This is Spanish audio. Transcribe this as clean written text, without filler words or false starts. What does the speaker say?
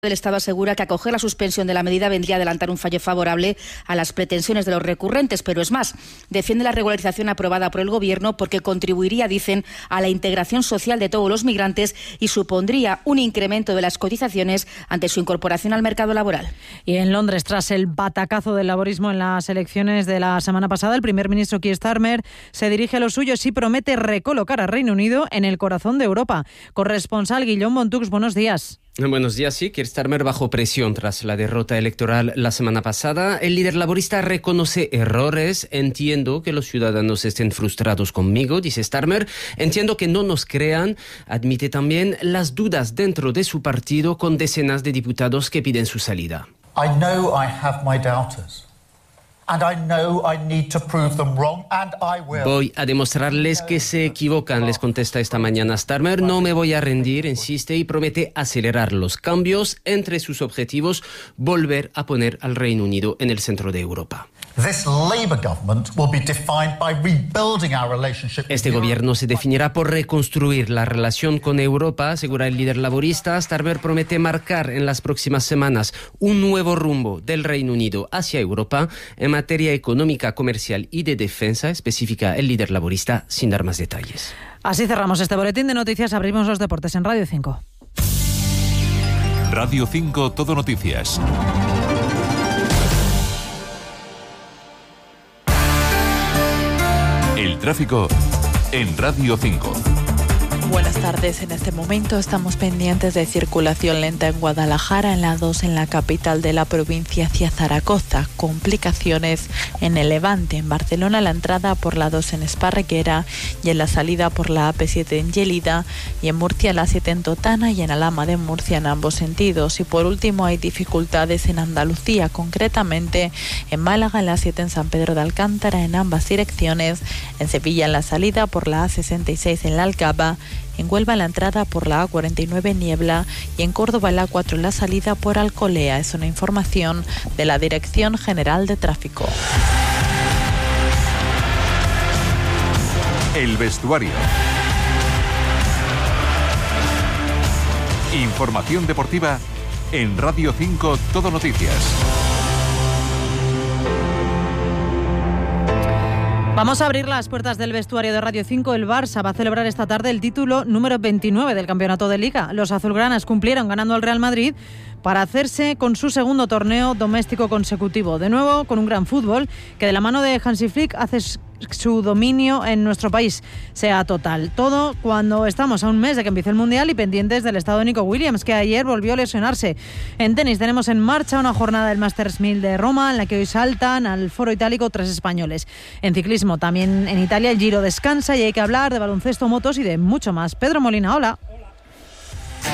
del Estado asegura que acoger la suspensión de la medida vendría a adelantar un fallo favorable a las pretensiones de los recurrentes, pero es más, defiende la regularización aprobada por el Gobierno porque contribuiría, dicen, a la integración social de todos los migrantes y supondría un incremento de las cotizaciones ante su incorporación al mercado laboral. Y en Londres, tras el batacazo del laborismo en las elecciones de la semana pasada, el primer ministro Keir Starmer se dirige a los suyos y promete recolocar a Reino Unido en el corazón de Europa. Corresponsal Guillaume Montux, buenos días. Buenos días, sí. Keir Starmer bajo presión tras la derrota electoral la semana pasada. El líder laborista reconoce errores. Entiendo que los ciudadanos estén frustrados conmigo, dice Starmer. Entiendo que no nos crean. Admite también las dudas dentro de su partido con decenas de diputados que piden su salida. I know I have my doubters. And I know I need to prove them wrong, and I will. Voy a demostrarles que se equivocan, les contesta esta mañana Starmer. No me voy a rendir, insiste, y promete acelerar los cambios. Entre sus objetivos, volver a poner al Reino Unido en el centro de Europa. Este gobierno se definirá por reconstruir la relación con Europa, asegura el líder laborista. Starmer promete marcar en las próximas semanas un nuevo rumbo del Reino Unido hacia Europa en materia económica, comercial y de defensa, especifica el líder laborista sin dar más detalles. Así cerramos este boletín de noticias. Abrimos los deportes en Radio 5. Radio 5 Todo Noticias. El tráfico en Radio 5. Buenas tardes. En este momento estamos pendientes de circulación lenta en Guadalajara, en la 2 en la capital de la provincia hacia Zaragoza. Complicaciones en el Levante. En Barcelona, la entrada por la 2 en Esparreguera y en la salida por la AP7 en Lleida. Y en Murcia, la 7 en Totana y en Alhama de Murcia en ambos sentidos. Y por último, hay dificultades en Andalucía, concretamente en Málaga, en la 7 en San Pedro de Alcántara en ambas direcciones. En Sevilla, en la salida por la A66 en la Alcaba. En Huelva, la entrada por la A49 en Niebla y en Córdoba, la A4 en la salida por Alcolea. Es una información de la Dirección General de Tráfico. El vestuario. Información deportiva en Radio 5 Todo Noticias. Vamos a abrir las puertas del vestuario de Radio 5. El Barça va a celebrar esta tarde el título número 29 del campeonato de Liga. Los azulgranas cumplieron ganando al Real Madrid para hacerse con su segundo torneo doméstico consecutivo. De nuevo, con un gran fútbol que de la mano de Hansi Flick hace su dominio en nuestro país sea total. Todo cuando estamos a un mes de que empiece el Mundial y pendientes del estado de Nico Williams, que ayer volvió a lesionarse. En tenis tenemos en marcha una jornada del Masters 1000 de Roma, en la que hoy saltan al foro itálico 3 españoles. En ciclismo, también en Italia, el Giro descansa y hay que hablar de baloncesto, motos y de mucho más. Pedro Molina, hola.